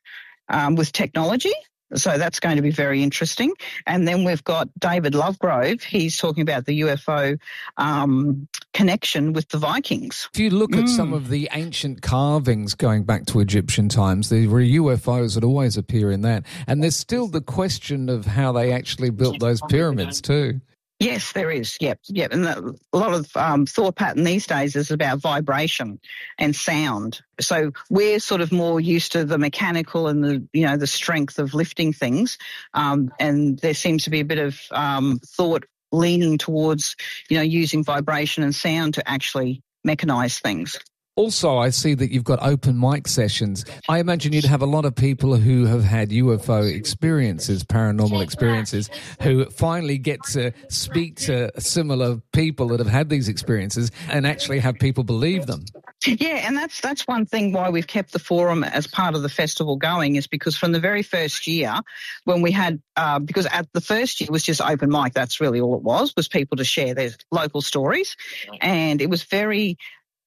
um, with technology. So that's going to be very interesting. And then we've got David Lovegrove. He's talking about the U F O um, connection with the Vikings. If you look at mm. some of the ancient carvings going back to Egyptian times, there were U F Os that always appear in that. And there's still the question of how they actually built those pyramids too. Yes, there is. Yep, yep. And the, a lot of um, thought pattern these days is about vibration and sound. So we're sort of more used to the mechanical and the, you know, the strength of lifting things. Um, and there seems to be a bit of um, thought leaning towards, you know, using vibration and sound to actually mechanize things. Also, I see that you've got open mic sessions. I imagine you'd have a lot of people who have had U F O experiences, paranormal experiences, who finally get to speak to similar people that have had these experiences and actually have people believe them. Yeah, and that's that's one thing why we've kept the forum as part of the festival going, is because from the very first year when we had, uh, because at the first year was just open mic, that's really all it was, was people to share their local stories. And it was very...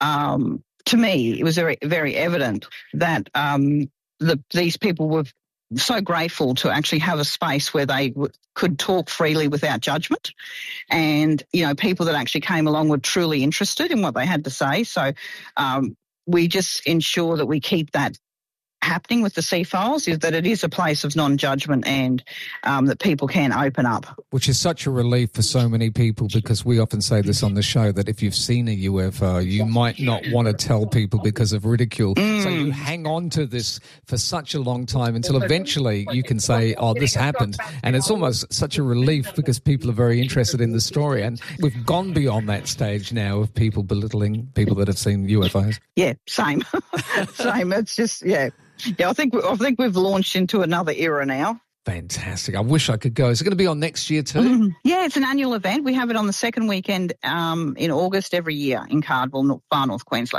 Um, to me, it was very, very evident that um, the, these people were so grateful to actually have a space where they w- could talk freely without judgment. And, you know, people that actually came along were truly interested in what they had to say. So um, we just ensure that we keep that happening with the C-Files, is that it is a place of non-judgment and um, that people can open up. Which is such a relief for so many people, because we often say this on the show, that if you've seen a U F O, you might not want to tell people because of ridicule. Mm. So you hang on to this for such a long time until eventually you can say, oh, this happened. And it's almost such a relief because people are very interested in the story. And we've gone beyond that stage now of people belittling people that have seen U F Os. Yeah, same. Same. It's just, yeah. Yeah, I think I think we've launched into another era now. Fantastic. I wish I could go. Is it going to be on next year too? Mm-hmm. Yeah, it's an annual event. We have it on the second weekend um, in August every year in Cardwell, Far North Queensland.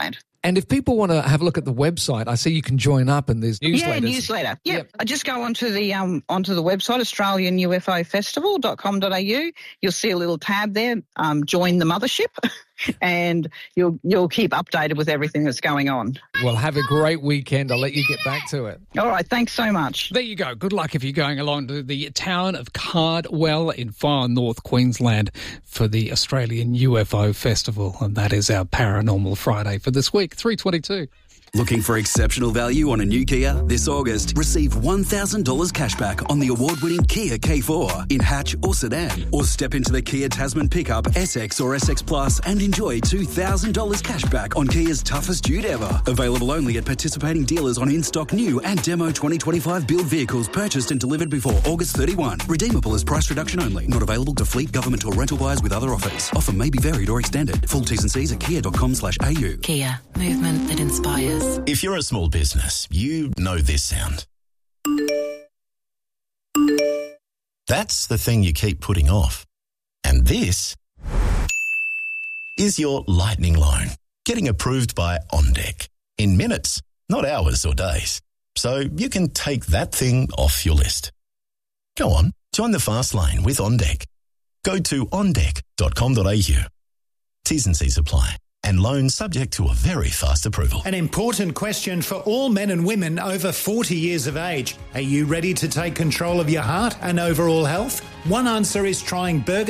And if people want to have a look at the website, I see you can join up and there's newsletters. Yeah, newsletter. Yep. yep. I just go onto the um onto the website, Australian U F O Festival dot com dot a u. You'll see a little tab there, um, join the mothership, and you'll you'll keep updated with everything that's going on. Well, have a great weekend. I'll let you get back to it. All right, thanks so much. There you go. Good luck if you're going along to the town of Cardwell in far north Queensland for the Australian U F O Festival. And that is our Paranormal Friday for this week, three twenty-two. Looking for exceptional value on a new Kia? This August, receive one thousand dollars cashback on the award-winning Kia K four in hatch or sedan. Or step into the Kia Tasman pickup, S X or S X Plus and enjoy two thousand dollars cashback on Kia's toughest dude ever. Available only at participating dealers on in-stock new and demo twenty twenty-five build vehicles purchased and delivered before August thirty-first. Redeemable as price reduction only. Not available to fleet, government or rental buyers with other offers. Offer may be varied or extended. Full T's and C's at kia dot com slash a u. Kia. Movement that inspires. If you're a small business, you know this sound. That's the thing you keep putting off. And this is your lightning loan, getting approved by OnDeck in minutes, not hours or days. So you can take that thing off your list. Go on, join the fast lane with OnDeck. Go to on deck dot com dot a u. T's and C's apply. And loans subject to a very fast approval. An important question for all men and women over forty years of age. Are you ready to take control of your heart and overall health? One answer is trying Burger